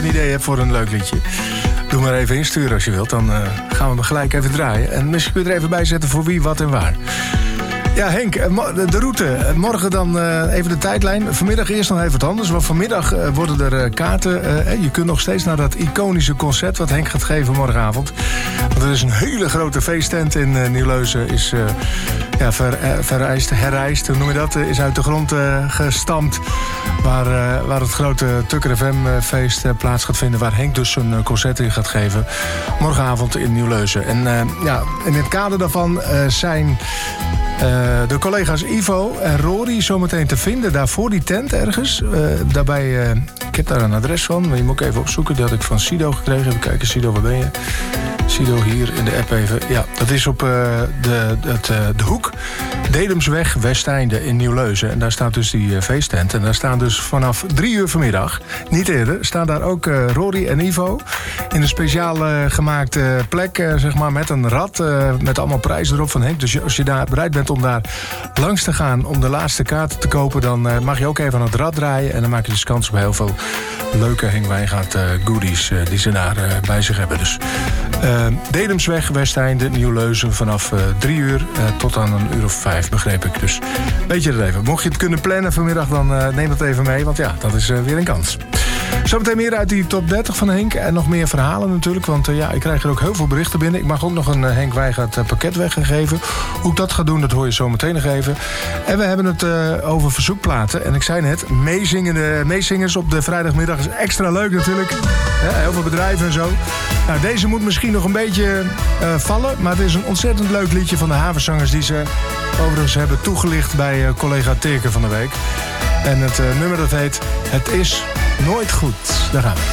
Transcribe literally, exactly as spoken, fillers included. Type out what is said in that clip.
idee hebt voor een leuk liedje, doe maar even insturen als je wilt. Dan uh, gaan we hem gelijk even draaien. En misschien kun je er even bij zetten voor wie, wat en waar. Ja, Henk, de route. Morgen dan uh, even de tijdlijn. Vanmiddag eerst nog even wat anders. Want vanmiddag uh, worden er uh, kaarten. Uh, je kunt nog steeds naar dat iconische concert wat Henk gaat geven morgenavond. Want er is een hele grote feesttent in uh, Nieuwleusen. Is uh, ja, ver, uh, verrijst, herrijst, hoe noem je dat? Uh, is uit de grond uh, gestampt. Waar, uh, waar het grote Tukker F M feest uh, plaats gaat vinden. Waar Henk dus een uh, concert in gaat geven. Morgenavond in Nieuwleusen. En uh, ja, in het kader daarvan uh, zijn... Uh, de collega's Ivo en Rory zometeen te vinden. Daar voor die tent ergens. Uh, daarbij, uh, ik heb daar een adres van. Maar je moet ik even opzoeken. Dat had ik van Sido gekregen. Even kijken, Sido, waar ben je? Sido hier in de app even. Ja, dat is op uh, de, het, uh, de hoek. Dedemsweg, Westeinde in Nieuwleusen. En daar staat dus die uh, feesttent. En daar staan dus vanaf drie uur vanmiddag, niet eerder, staan daar ook uh, Rory en Ivo. In een speciaal uh, gemaakte plek, uh, zeg maar, met een rad. Uh, met allemaal prijzen erop van Henk. Dus als je daar bereid bent om daar langs te gaan, om de laatste kaarten te kopen, dan uh, mag je ook even aan het rad draaien. En dan maak je dus kans op heel veel leuke Henk Wijngaard uh, goodies uh, die ze daar uh, bij zich hebben. Dus uh, Dedemsweg, Westeinde, Nieuwleusen vanaf uh, drie uur uh, tot aan een uur of vijf, begreep ik. Dus weet je dat even. Mocht je het kunnen plannen vanmiddag, dan uh, neem dat even mee. Want ja, dat is uh, weer een kans. Zometeen meer uit die top dertig van Henk. En nog meer verhalen natuurlijk. Want uh, ja, ik krijg er ook heel veel berichten binnen. Ik mag ook nog een uh, Henk Wijngaard uh, pakket weggeven. Hoe ik dat ga doen, dat hoor je zo meteen nog even. En we hebben het uh, over verzoekplaten. En ik zei net, meezingende, meezingers op de vrijdagmiddag is extra leuk natuurlijk. Ja, heel veel bedrijven en zo. Nou, deze moet misschien nog een beetje uh, vallen. Maar het is een ontzettend leuk liedje van de Havenzangers die ze overigens hebben toegelicht bij uh, collega Teerke van de week. En het uh, nummer dat heet Het is nooit goed. Daar gaan we.